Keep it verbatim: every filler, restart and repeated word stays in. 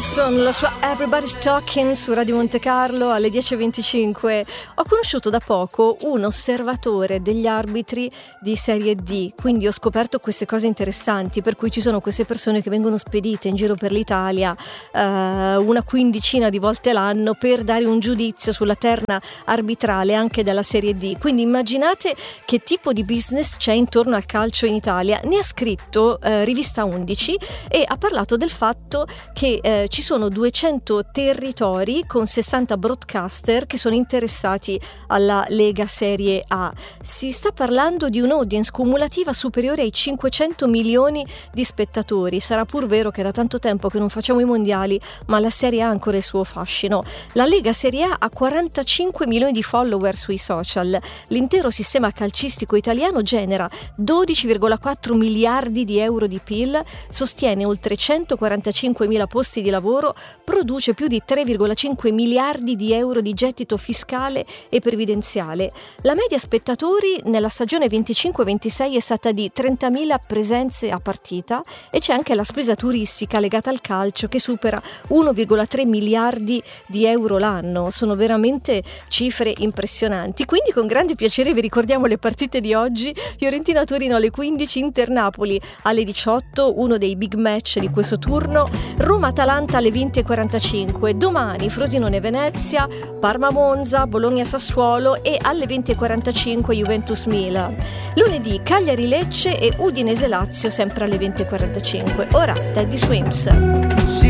Wilson, la sua Everybody's Talking su Radio Monte Carlo alle dieci e venticinque. Ho conosciuto da poco un osservatore degli arbitri di Serie D, quindi ho scoperto queste cose interessanti, per cui ci sono queste persone che vengono spedite in giro per l'Italia eh, una quindicina di volte l'anno per dare un giudizio sulla terna arbitrale anche della Serie D. Quindi immaginate che tipo di business c'è intorno al calcio in Italia. Ne ha scritto eh, Rivista undici e ha parlato del fatto che eh, ci sono duecento territori con sessanta broadcaster che sono interessati alla Lega Serie A. Si sta parlando di un'audience cumulativa superiore ai cinquecento milioni di spettatori. Sarà pur vero che da tanto tempo che non facciamo i mondiali, ma la Serie A ha ancora il suo fascino. La Lega Serie A ha quarantacinque milioni di follower sui social. L'intero sistema calcistico italiano genera dodici virgola quattro miliardi di euro di P I L, sostiene oltre centoquarantacinquemila posti di lavoro, produce più di tre virgola cinque miliardi di euro di gettito fiscale e previdenziale. La media spettatori nella stagione venticinque ventisei è stata di trentamila presenze a partita e c'è anche la spesa turistica legata al calcio che supera uno virgola tre miliardi di euro l'anno. Sono veramente cifre impressionanti. Quindi con grande piacere vi ricordiamo le partite di oggi: Fiorentina-Torino alle quindici, Inter-Napoli alle diciotto, uno dei big match di questo turno, Roma-Atalanta alle venti e quarantacinque, domani Frosinone-Venezia, Parma-Monza, Bologna-Sassuolo e alle venti e quarantacinque Juventus-Milan. Lunedì Cagliari-Lecce e Udinese-Lazio sempre alle venti e quarantacinque. Ora Teddy Swims.